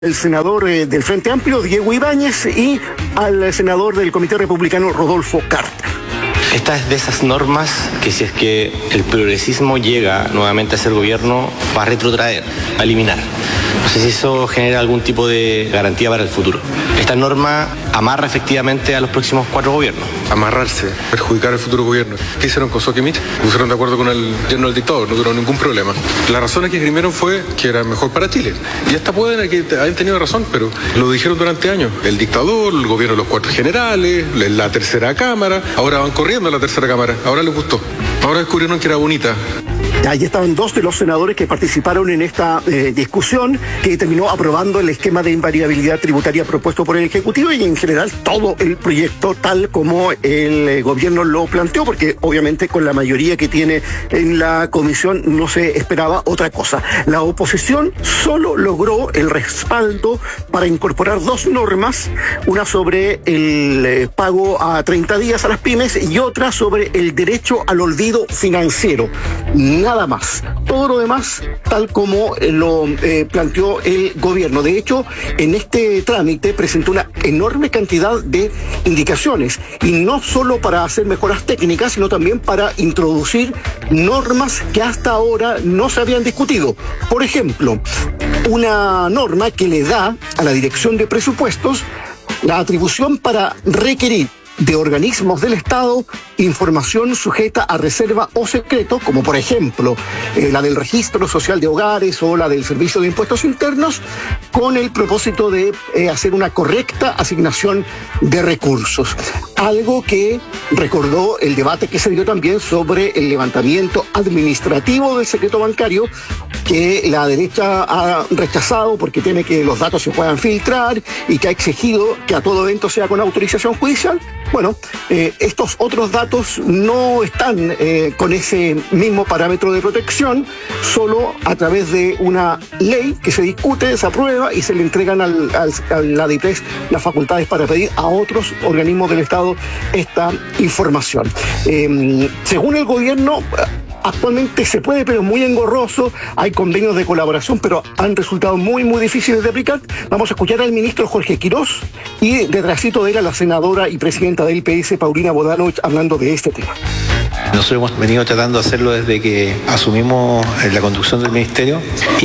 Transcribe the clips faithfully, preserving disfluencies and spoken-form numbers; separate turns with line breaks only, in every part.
El senador eh, del Frente Amplio, Diego Ibáñez, y al senador del Comité Republicano, Rodolfo Carter.
Esta es de esas normas que, si es que el progresismo llega nuevamente a ser gobierno, va a retrotraer, a eliminar. No sé si eso genera algún tipo de garantía para el futuro. Esta norma amarra efectivamente a los próximos cuatro gobiernos.
Amarrarse, perjudicar al futuro gobierno. ¿Qué hicieron con Soquimich? Pusieron de acuerdo con el yerno del dictador, no tuvieron ningún problema. Las razones que esgrimieron fue que era mejor para Chile. Y hasta pueden que hayan tenido razón, pero lo dijeron durante años. El dictador, el gobierno de los cuatro generales, la tercera cámara. Ahora van corriendo a la tercera cámara. Ahora les gustó. Ahora descubrieron que era bonita.
Allí estaban dos de los senadores que participaron en esta eh, discusión, que terminó aprobando el esquema de invariabilidad tributaria propuesto por el Ejecutivo y en general todo el proyecto tal como el eh, gobierno lo planteó, porque obviamente con la mayoría que tiene en la comisión no se esperaba otra cosa. La oposición solo logró el respaldo para incorporar dos normas, una sobre el eh, pago a treinta días a las pymes y otra sobre el derecho al olvido financiero. Nada más. Todo lo demás, tal como lo eh, planteó el gobierno. De hecho, en este trámite presentó una enorme cantidad de indicaciones, y no solo para hacer mejoras técnicas, sino también para introducir normas que hasta ahora no se habían discutido. Por ejemplo, una norma que le da a la Dirección de Presupuestos la atribución para requerir de organismos del Estado información sujeta a reserva o secreto, como por ejemplo eh, la del Registro Social de Hogares o la del Servicio de Impuestos Internos, con el propósito de eh, hacer una correcta asignación de recursos. Algo que recordó el debate que se dio también sobre el levantamiento administrativo del secreto bancario, que la derecha ha rechazado porque teme que los datos se puedan filtrar y que ha exigido que a todo evento sea con autorización judicial. Bueno, eh, estos otros datos no están eh, con ese mismo parámetro de protección, solo a través de una ley que se discute, se aprueba y se le entregan al, al, a la DIPRES las facultades para pedir a otros organismos del Estado esta información. Eh, según el gobierno, actualmente se puede, pero es muy engorroso. Hay convenios de colaboración, pero han resultado muy, muy difíciles de aplicar. Vamos a escuchar al ministro Jorge Quirós y detrásito de él a la senadora y presidenta del P S, Paulina Bodanovich, hablando de este tema.
Nosotros hemos venido tratando de hacerlo desde que asumimos la conducción del ministerio,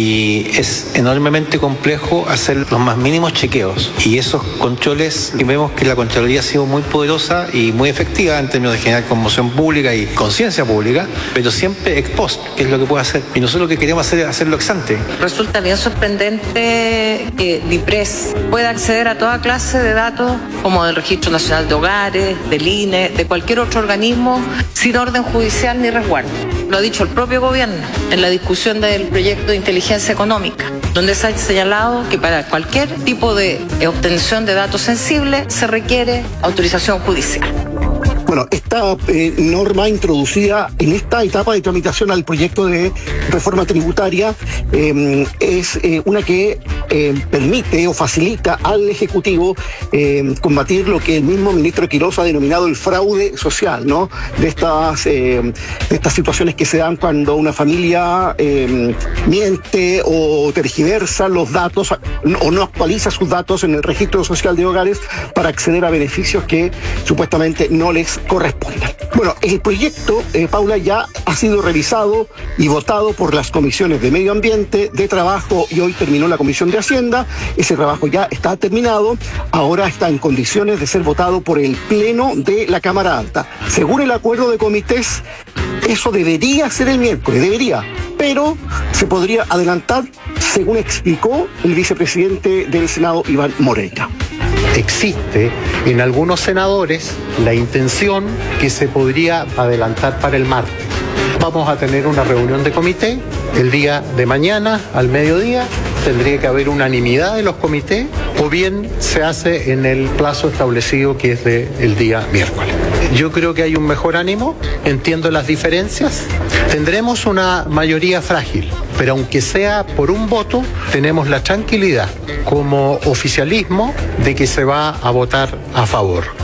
y es enormemente complejo hacer los más mínimos chequeos, y esos controles, y vemos que la Contraloría ha sido muy poderosa y muy efectiva en términos de generar conmoción pública y conciencia pública, pero siempre ex post, que es lo que puede hacer, y nosotros lo que queremos hacer es hacerlo ex ante.
Resulta bien sorprendente que DIPRES pueda acceder a toda clase de datos, como del Registro Nacional de Hogares, del I N E, de cualquier otro organismo, sin orden judicial ni resguardo. Lo ha dicho el propio gobierno en la discusión del proyecto de inteligencia económica, donde se ha señalado que para cualquier tipo de obtención de datos sensibles se requiere autorización judicial.
Bueno, esta eh, norma introducida en esta etapa de tramitación al proyecto de reforma tributaria eh, es eh, una que eh, permite o facilita al Ejecutivo eh, combatir lo que el mismo ministro Quirós ha denominado el fraude social, ¿no? De estas, eh, de estas situaciones que se dan cuando una familia eh, miente o tergiversa los datos o no actualiza sus datos en el Registro Social de Hogares para acceder a beneficios que supuestamente no les correspondan. Bueno, el proyecto, eh, Paula, ya ha sido revisado y votado por las comisiones de Medio Ambiente, de Trabajo, y hoy terminó la Comisión de Hacienda. Ese trabajo ya está terminado, ahora está en condiciones de ser votado por el Pleno de la Cámara Alta. Según el acuerdo de comités, eso debería ser el miércoles, debería, pero se podría adelantar, según explicó el vicepresidente del Senado, Iván Moreira.
Existe en algunos senadores la intención que se podría adelantar para el martes. Vamos a tener una reunión de comité el día de mañana al mediodía. Tendría que haber unanimidad de los comités, o bien se hace en el plazo establecido, que es del día miércoles. Yo creo que hay un mejor ánimo, entiendo las diferencias. Tendremos una mayoría frágil, pero aunque sea por un voto, tenemos la tranquilidad como oficialismo de que se va a votar a favor.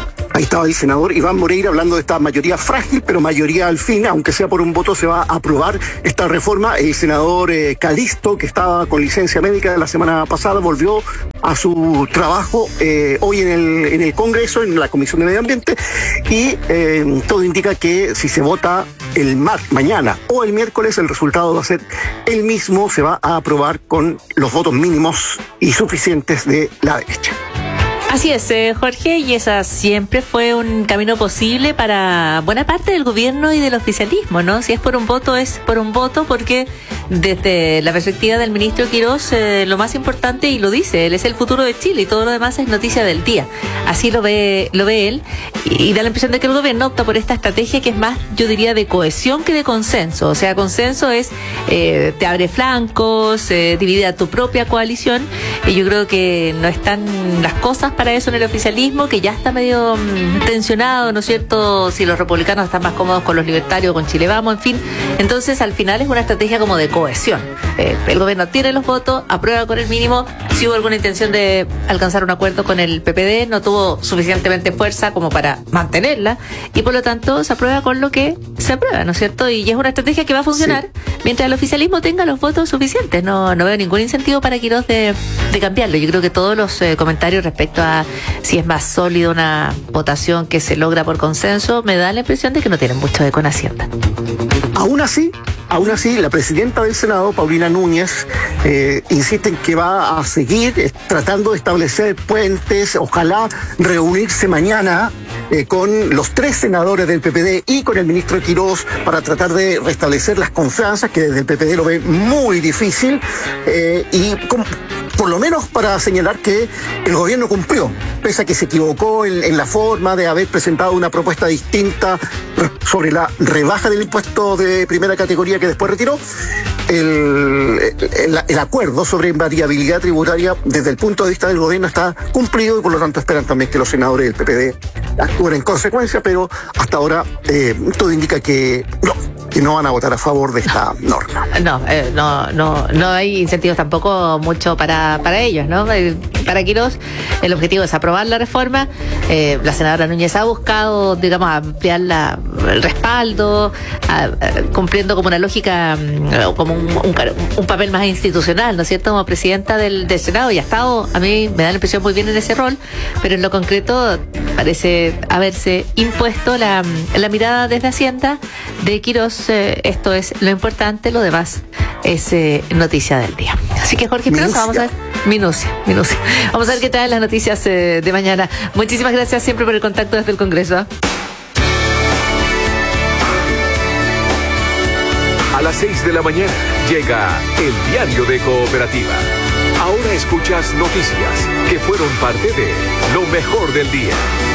Ahí estaba el senador Iván Moreira hablando de esta mayoría frágil, pero mayoría al fin, aunque sea por un voto, se va a aprobar esta reforma. El senador eh, Calisto, que estaba con licencia médica la semana pasada, volvió a su trabajo eh, hoy en el, en el Congreso, en la Comisión de Medio Ambiente, y eh, todo indica que si se vota el mar, mañana o el miércoles, el resultado va a ser el mismo, se va a aprobar con los votos mínimos y suficientes de la derecha.
Así es, eh, Jorge, y esa siempre fue un camino posible para buena parte del gobierno y del oficialismo, ¿no? Si es por un voto, es por un voto, porque desde la perspectiva del ministro Quirós, eh, lo más importante, y lo dice, él es el futuro de Chile y todo lo demás es noticia del día. Así lo ve, lo ve él, y, y da la impresión de que el gobierno opta por esta estrategia que es más, yo diría, de cohesión que de consenso. O sea, consenso es, eh, te abre flancos, eh, divide a tu propia coalición, y yo creo que no están las cosas para eso en el oficialismo, que ya está medio mmm, tensionado, ¿no es cierto? Si los republicanos están más cómodos con los libertarios, con Chile Vamos, en fin. Entonces, al final es una estrategia como de cohesión. Eh, el gobierno tiene los votos, aprueba con el mínimo. Si hubo alguna intención de alcanzar un acuerdo con el P P D, no tuvo suficientemente fuerza como para mantenerla, y por lo tanto se aprueba con lo que se aprueba, ¿no es cierto? Y es una estrategia que va a funcionar sí. mientras el oficialismo tenga los votos suficientes. No, no veo ningún incentivo para Quirós de, de cambiarlo. Yo creo que todos los eh, comentarios respecto a si es más sólida una votación que se logra por consenso, me da la impresión de que no tienen mucho eco en Hacienda.
Aún así, aún así, la presidenta del Senado, Paulina Núñez, eh, insiste en que va a seguir eh, tratando de establecer puentes, ojalá reunirse mañana eh, con los tres senadores del P P D y con el ministro Quirós para tratar de restablecer las confianzas, que desde el P P D lo ve muy difícil, eh, y con, por lo menos para señalar que el gobierno cumplió, pese a que se equivocó en, en la forma de haber presentado una propuesta distinta sobre la rebaja del impuesto de primera categoría que después retiró. El, el, el acuerdo sobre invariabilidad tributaria desde el punto de vista del gobierno está cumplido, y por lo tanto esperan también que los senadores del P P D actúen en consecuencia, pero hasta ahora eh, todo indica que no, que no van a votar a favor de esta norma.
No, eh, no, no, no hay incentivos tampoco mucho para, para ellos, ¿no? Para Quirós, el objetivo es aprobar la reforma. Eh, la senadora Núñez ha buscado, digamos, ampliar la, el respaldo, a, a, cumpliendo como una lógica, como un, un, un papel más institucional, ¿no es cierto? Como presidenta del, del Senado, y ha estado, a mí me da la impresión, muy bien en ese rol, pero en lo concreto parece haberse impuesto la, la mirada desde Hacienda de Quirós. Eh, esto es lo importante, lo demás es eh, noticia del día. Así que, Jorge Esperanza, vamos a ver. Minucia, minucia. Vamos a ver qué traen las noticias eh, de mañana. Muchísimas gracias siempre por el contacto desde el Congreso. ¿eh?
A las seis de la mañana llega el Diario de Cooperativa. Ahora escuchas noticias que fueron parte de lo mejor del día.